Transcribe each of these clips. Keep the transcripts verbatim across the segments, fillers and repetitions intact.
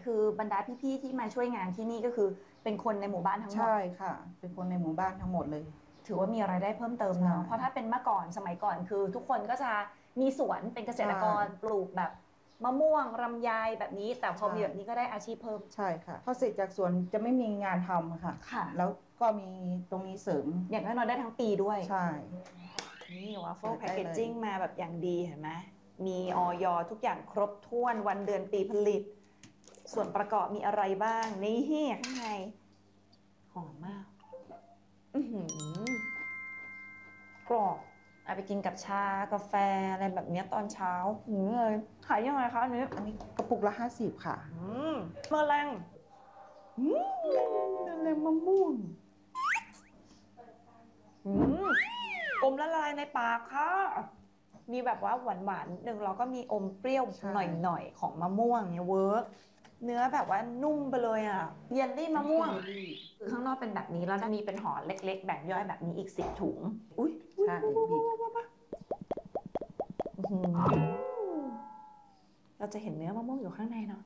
คือบรรดาพี่ๆที่มาช่วยงานที่นี่ก็คือเป็นคนในหมู่บ้านทั้งหมดใช่ค่ะเป็นคนในหมู่บ้านทั้งหมดเลยถือว่ามีรายได้เพิ่มเติมเนาะเพราะถ้าเป็นเมื่อก่อนสมัยก่อนคือทุกคนก็จะมีสวนเป็นเกษตรกรปลูกแบบมะม่วงรำไยแบบนี้แต่พอมีแบบนี้ก็ได้อาชีพเพิ่มใช่ค่ะพอเสร็จจากสวนจะไม่มีงานทำค่ะค่ะแล้วก็มีตรงนี้เสริมอย่างน้อยๆได้ทั้งปีด้วยใช่นี่วาฟเฟิลแพคเกจจิ้งมาแบบอย่างดีเห็นไหมมีออยทุกอย่างครบถ้วนวันเดือนปีผลิตส่วนประกอบมีอะไรบ้างนี่ข้างในหอมมากอือหือกรอบเอาไปกินกับชากาแฟอะไรแบบนี้ตอนเช้าหืมเลยขายยังไงคะอันนี้อันนี้กระปุกละห้าสิบค่ะอืมเมอร์แรงอืมเมอร์แรงมะม่วงอืมอมละลายในปากค่ะมีแบบว่าหวานหวานหนึ่งเราก็มีอมเปรี้ยวหน่อยๆของมะม่วงเนี่ยเวิร์กเนื้อแบบว่านุ่มไปเลยอ่ะเยลลี่มะม่วงคือข้างนอกเป็นแบบนี้แล้วจะมีเป็นห่อเล็กๆแบ่งย่อยแบบนี้อีกสิบถุงอุ้ยใช่บีบเราจะเห็นเนื้อมะม่วงอยู่ข้างในเนาะ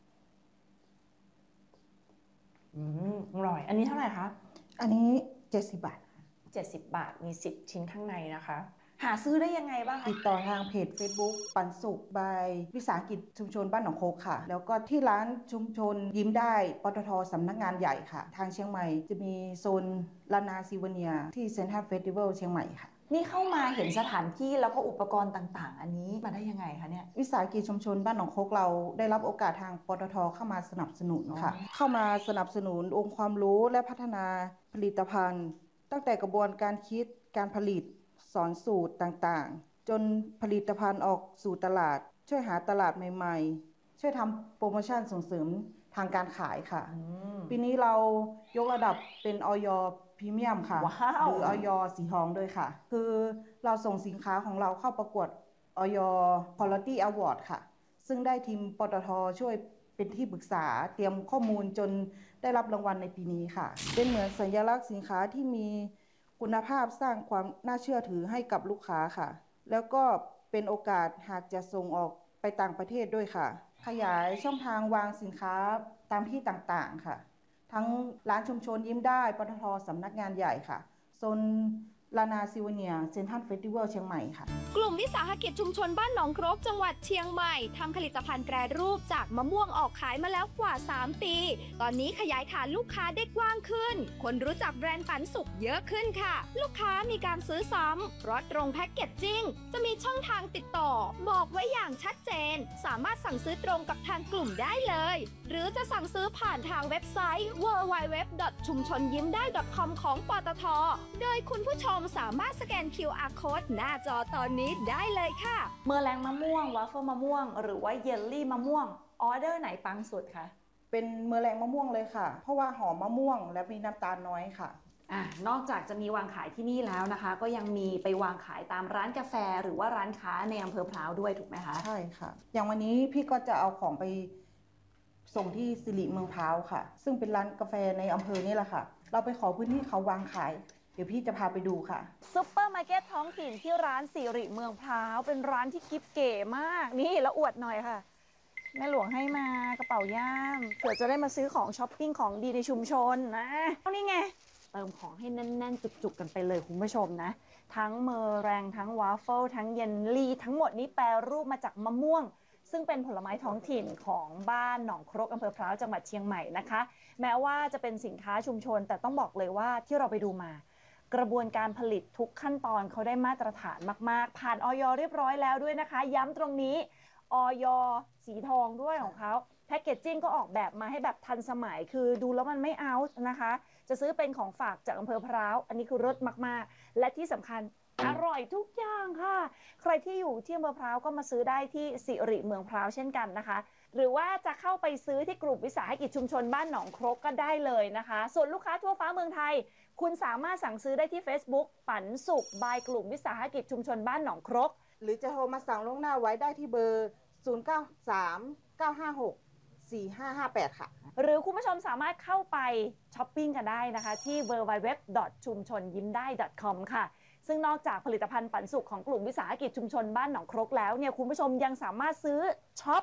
อืมอร่อยอันนี้เท่าไหร่คะอันนี้เจ็ดสิบบาทเจ็ดสิบบาทมีสิบชิ้นข้างในนะคะหาซื้อได้ยังไงบ้างคะติดต่อทางเพจ Facebook ปันสุขบายวิสาหกิจชุมชนบ้านหนองโคกค่ะแล้วก็ที่ร้านชุมชนยิ้มได้ปตทสำนักงานใหญ่ค่ะทางเชียงใหม่จะมีโซนลานาซิวเนียที่เซ็นทรัลเฟสติวัลเชียงใหม่ค่ะนี่เข้ามาเห็นสถานที่แล้วก็อุปกรณ์ต่างๆอันนี้มาได้ยังไงคะเนี่ยวิสาหกิจชุมชนบ้านหนองโคกเราได้รับโอกาสทางปตทเข้ามาสนับสนุนค่ะเข้ามาสนับสนุนองค์ความรู้และพัฒนาผลิตภัณฑ์ตั้งแต่กระบวนการคิดการผลิตสอนสูตรต่างๆจนผลิตภัณฑ์ออกสู่ตลาดช่วยหาตลาดใหม่ๆช่วยทำโปรโมชั่นส่งเสริมทางการขายค่ะปีนี้เรายกระดับเป็นอย.พรีเมียมค่ะหรืออย.สีทองด้วยค่ะคือเราส่งสินค้าของเราเข้าประกวดอย. Quality Award ค่ะซึ่งได้ทีมปตทช่วยเป็นที่ปรึกษาเตรียมข้อมูลจนได้รับรางวัลในปีนี้ค่ะเป็นเหมือนสัญลักษณ์สินค้าที่มีคุณภาพสร้างความน่าเชื่อถือให้กับลูกค้าค่ะแล้วก็เป็นโอกาสหากจะส่งออกไปต่างประเทศด้วยค่ะขยายช่องทางวางสินค้าตามที่ต่างๆค่ะทั้งร้านชุมชนยิ้มได้ปตทสำนักงานใหญ่ค่ะโซนลานาซิวเนียเซ็นทรัลเฟสติวัลเชียงใหม่ค่ะกลุ่มวิสาหกิจชุมชนบ้านหนองครกจังหวัดเชียงใหม่ทำผลิตภัณฑ์แปรรูปจากมะม่วงออกขายมาแล้วกว่าสามปีตอนนี้ขยายฐานลูกค้าได้กว้างขึ้นคนรู้จักแบรนด์ปันสุขเยอะขึ้นค่ะลูกค้ามีการซื้อซ้ำเพราะตรงแพ็กเกจจิ้งจะมีช่องทางติดต่อบอกไว้อย่างชัดเจนสามารถสั่งซื้อตรงกับทางกลุ่มได้เลยหรือจะสั่งซื้อผ่านทางเว็บไซต์ ดับเบิลยู ดับเบิลยู ดับเบิลยู ดอท ชุมชนยิ้มได้ ดอท คอม ของปตทโดยคุณผู้ชมสามารถสแกน คิว อาร์ Code หน้าจอตอนนี้ได้เลยค่ะเมอร์แรงมะม่วงวาฟเฟิลมะม่วงหรือว่าเยลลี่มะม่วงออเดอร์ไหนปังสุดคะเป็นเมอร์แรงมะม่วงเลยค่ะเพราะว่าหอมมะม่วงและมีน้ำตาลน้อยค่ะอ่ะนอกจากจะมีวางขายที่นี่แล้วนะคะก็ยังมีไปวางขายตามร้านกาแฟหรือว่าร้านค้าในอำเภอพร้าวด้วยถูกไหมคะใช่ค่ะอย่างวันนี้พี่ก็จะเอาของไปส่งที่สิริเมืองพร้าวค่ะซึ่งเป็นร้านกาแฟในอำเภอนี่แหละค่ะเราไปขอพื้นที่เขาวางขายเดี๋ยวพี่จะพาไปดูค่ะซุปเปอร์มาร์เก็ตท้องถิ่นที่ร้านสิริเมืองพร้าวเป็นร้านที่กิ๊บเก๋มากนี่แล้วอวดหน่อยค่ะแม่หลวงให้มากระเป๋าย่ามเผื่อจะได้มาซื้อของช้อปปิ้งของดีในชุมชนนะนี่ไงเติมของให้แน่นๆจุกๆกันไปเลยคุณผู้ชมนะทั้งเมอร์แรงทั้งวาฟเฟิลทั้งเยลลี่ทั้งหมดนี้แปรรูปมาจากมะม่วงซึ่งเป็นผลไม้ท้องถิ่นของบ้านหนองครกอำเภอพร้าวจังหวัดเชียงใหม่นะคะแม้ว่าจะเป็นสินค้าชุมชนแต่ต้องบอกเลยว่าที่เราไปดูมากระบวนการผลิตทุกขั้นตอนเขาได้มาตรฐานมากๆผ่านอย.เรียบร้อยแล้วด้วยนะคะย้ำตรงนี้อย.สีทองด้วยของเขาแพคเกจจิ้งก็ออกแบบมาให้แบบทันสมัยคือดูแล้วมันไม่เอาท์นะคะจะซื้อเป็นของฝากจากอำเภอพร้าวอันนี้คือรสมากๆและที่สำคัญอร่อยทุกอย่างค่ะใครที่อยู่ที่อำเภอพร้าวก็มาซื้อได้ที่สิริเมืองพร้าวเช่นกันนะคะหรือว่าจะเข้าไปซื้อที่กลุ่มวิสาหกิจชุมชนบ้านหนองครกก็ได้เลยนะคะส่วนลูกค้าทั่วฟ้าเมืองไทยคุณสามารถสั่งซื้อได้ที่ Facebook ปันสุขบายกลุ่มวิสาหกิจชุมชนบ้านหนองครกหรือจะโทรมาสั่งล่วงหน้าไว้ได้ที่เบอร์ศูนย์ เก้า สาม เก้า ห้า หก สี่ ห้า ห้า แปดค่ะหรือคุณผู้ชมสามารถเข้าไปช้อปปิ้งกันได้นะคะที่ ดับเบิลยู ดับเบิลยู ดับเบิลยู ดอท ชุมชนยิ้มได้ ดอท คอม ค่ะซึ่งนอกจากผลิตภัณฑ์ปันสุขของกลุ่มวิสาหกิจชุมชนบ้านหนองครกแล้วเนี่ยคุณผู้ชมยังสามารถซื้อช็อป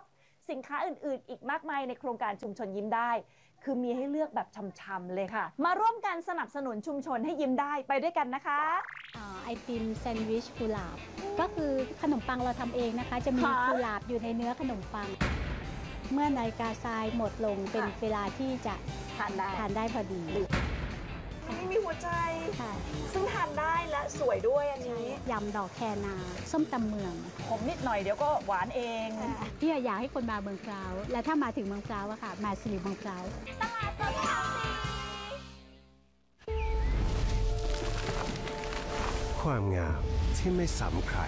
สินค้าอื่นๆ อีกมากมายในโครงการชุมชนยิ้มได้คือมีให้เลือกแบบช่ำๆเลยค่ะมาร่วมกันสนับสนุนชุมชนให้ยิ้มได้ไปด้วยกันนะคะไอติมแซนด์วิชกุหลาบก็คือขนมปังเราทำเองนะคะจะมีกุหลาบอยู่ในเนื้อขนมปังเมื่อนาฬิกาทรายหมดลงเป็นเวลาที่จะทานได้ทานได้พอดีไม่มีหัวใจค่ะซึ่งทานได้และสวยด้วยอันนี้ยำดอกแคนาส้มตำเมืองผมนิดหน่อยเดี๋ยวก็หวานเองพี่อยากให้คนมาเมืองพร้าวและถ้ามาถึงเมืองพร้าวอะค่ะมาสิริเมืองพร้าวตลาดสดพร้าวความงามที่ไม่ซ้ำใคร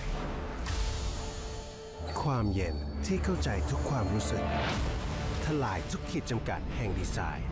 ความเย็นที่เข้าใจทุกความรู้สึกทลายทุกขีดจำกัดแห่งดีไซน์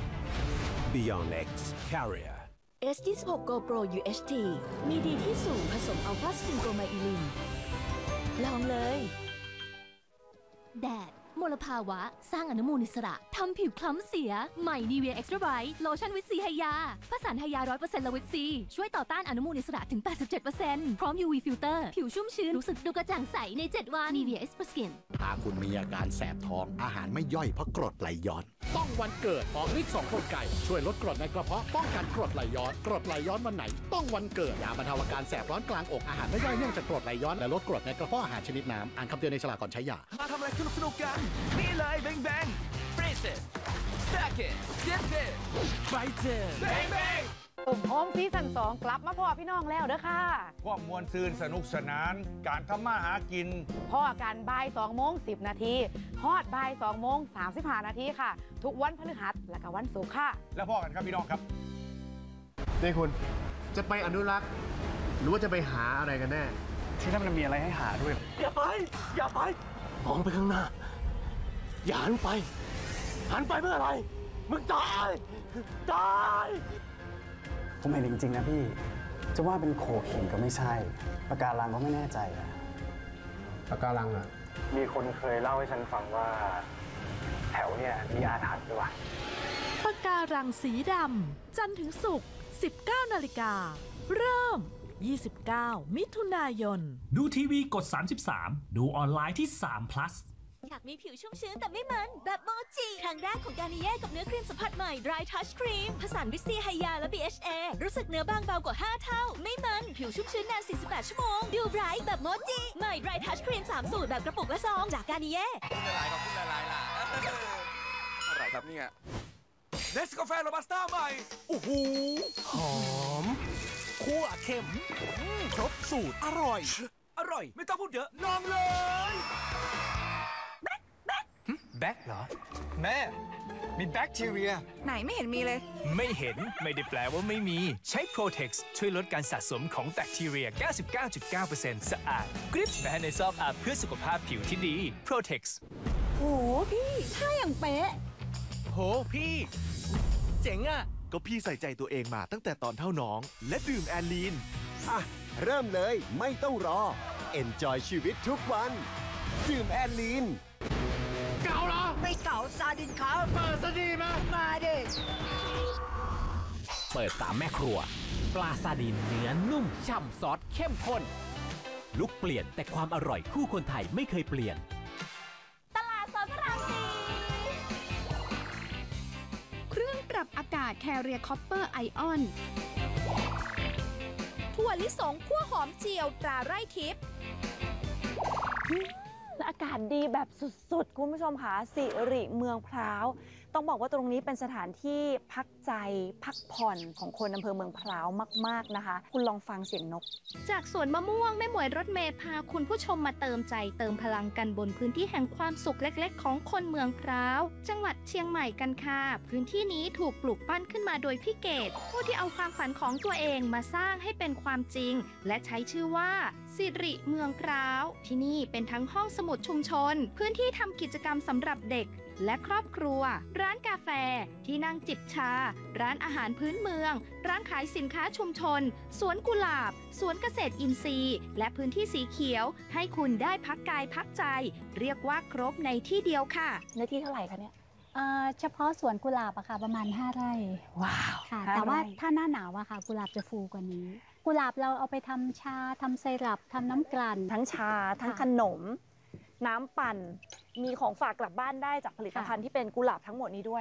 Beyond X Carrier เอส ยี่สิบหก Go Pro ยู เอช ที มีดีที่สูงผสมอัลฟาสตินโกไมอิลินลองเลยแดดมลภาวะสร้างอนุมูลอิสระทำผิวคล้ำเสียใหม่ Nivea Extra Bright โลชั่นวิตซีไฮยาผสานไฮยา ร้อยเปอร์เซ็นต์ และวิตซีช่วยต่อต้านอนุมูลอิสระถึง แปดสิบเจ็ดเปอร์เซ็นต์ พร้อม ยู วี ฟิลเตอร์ผิวชุ่มชื้นรู้สึกดูกระจ่างใสในเจ็ดวัน Nivea Extra Skin หากคุณมีอาการแสบท้องอาหารไม่ย่อยเพราะกรดไหลย้อนต้องวันเกิดออกฤทธิ์สองกรดไก่ช่วยลดกรดในกระเพาะป้องกันกรดไหลย้อนกรดไหลย้อนวันไหนต้องวันเกิดยาบรรเทาอาการแสบร้อนกลางอกอาหารไม่ย่อยเนื่องจากกรดไหลย้อนและลดกรดในกระเพาะอาหารชนิดน้ำอ่านคำเตือนในฉลากก่อนใช้ยามาทำอะไรสนุกสนุกกันนี่เลยแบงแบง Freeze it Stack it Dip it Bite it Bang bang ตุ่มโฮมซีซั่นสองกลับมาพ่อพี่น้องแล้วเด้อค่ะพวกมวลซืนสนุกสนานการทำมาหากินพ่อกันบ่ายสองโมงสิบนาทีฮอดบ่ายสองโมงสามสิบห้านาทีค่ะทุกวันพฤหัสและก็วันศุกร์ค่ะแล้วพ่อกันครับพี่น้องครับนี่คุณจะไปอนุรักษ์หรือว่าจะไปหาอะไรกันแน่ที่นั่นมันมีอะไรให้หาด้วยอย่าไปอย่าไปมองไปข้างหน้าอย่าหันไปหันไปเมื่ออะไรมึงตายตายผมเห็นจริงๆนะพี่จะว่าเป็นโขกหินก็ไม่ใช่ปะการังก็ไม่แน่ใจอะปะการังอะมีคนเคยเล่าให้ฉันฟังว่าแถวเนี่ยมีอาถรรพ์ด้วยว่ะปะการังสีดำจันทร์ถึงศุกร์ สิบเก้านาฬิกาเริ่มยี่สิบเก้ามิถุนายนดูทีวีกดสามสิบสามดูออนไลน์ที่สาม plus อยากมีผิวชุ่มชื้นแต่ไม่มันแบบโมจิครั้งแรกของการนิเย่กับเนื้อครีมสัมผัสใหม่ Dry Touch Cream ผสานวิตซีไฮยาและ บี เอช เอ รู้สึกเนื้อบางเบากว่าห้าเท่าไม่มันผิวชุ่มชื้นนานสี่สิบแปดชั่วโมงดูไบรท์แบบโมจิใหม่ Dry Touch Cream สามสูตรแบบกระปุกและซองจากการนิเย่ละลายกับคุณละลายล่ะอะไรครับเนี่ยเนสกาแฟโรบัสต้าใหม่โอ้โหหอมคั่วเข้มครบสูตรอร่อยอร่อยไม่ต้องพูดเยอะลองเลย แบ็คเหรอแม่มีแบคทีเรียไหนไม่เห็นมีเลยไม่เห็นไม่ได้แปลว่าไม่มีใช้ Protex ช่วยลดการสะสมของแบคทีเรีย เก้าสิบเก้าจุดเก้าเปอร์เซ็นต์ สะอาดกริบแม้ในซอกอัพเพื่อสุขภาพผิวที่ดี Protex โหพี่ท่าอย่างเป๊ะโหพี่เจ๋งอ่ะก็พี่ใส่ใจตัวเองมาตั้งแต่ตอนเท่าน้องและดื่มแอลลีนอ่ะเริ่มเลยไม่ต้องรอ Enjoy ชีวิตทุกวันดื่มแอลลีนเก่าเหรอไม่เก่าซาดินครับเปิดซะดีมามาดิเปิดตามแม่ครัวปลาซาดินเนื้อนุ่มฉ่ำซอสเข้มข้นลุกเปลี่ยนแต่ความอร่อยคู่คนไทยไม่เคยเปลี่ยนตลาดสดพระรามสี่เครื่องปรับอากาศ Carrier Copper Ion ถั่วลิสงคั่วหอมเจียวตราไร่ทิพย์อากาศดีแบบสุดๆคุณผู้ชมค่ะสิริเมืองพร้าวต้องบอกว่าตรงนี้เป็นสถานที่พักใจพักผ่อนของคนอำเภอเมืองพร้าวมากๆนะคะคุณลองฟังเสียงนกจากสวนมะม่วงแม่หมวยรถเมย์พาคุณผู้ชมมาเติมใจเติมพลังกันบนพื้นที่แห่งความสุขเล็กๆของคนเมืองพร้าวจังหวัดเชียงใหม่กันค่ะพื้นที่นี้ถูกปลูกปั้นขึ้นมาโดยพี่เกดผู้ที่เอาความฝันของตัวเองมาสร้างให้เป็นความจริงและใช้ชื่อว่าสิริเมืองพร้าวที่นี่เป็นทั้งห้องสมุดชุมชนพื้นที่ทำกิจกรรมสำหรับเด็กและครอบครัวร้านกาแฟที่นั่งจิบชาร้านอาหารพื้นเมืองร้านขายสินค้าชุมชนสวนกุหลาบสวนเกษตรอินทรีย์และพื้นที่สีเขียวให้คุณได้พักกายพักใจเรียกว่าครบในที่เดียวค่ะเนื้อที่เท่าไหร่คะเนี่ยเฉพาะสวนกุหลาบอะค่ะประมาณห้าไร่ว้าวค่ะแต่ว่าถ้าหน้าหนาวอะค่ะกุหลาบจะฟูกว่านี้กุหลาบเราเอาไปทำชาทำไซรัปทำน้ำกลั่นทั้งชาทั้งขนมน้ำปั่นมีของฝากกลับบ้านได้จากผลิตภัณฑ์ที่เป็นกุหลาบทั้งหมดนี้ด้วย